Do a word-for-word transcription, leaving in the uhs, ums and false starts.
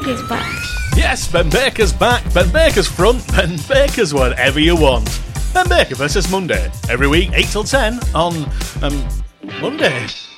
Baker's back. Yes, Ben Baker's back. Ben Baker's front. Ben Baker's whatever you want. Ben Baker versus Monday. Every week, eight till ten on um, Monday.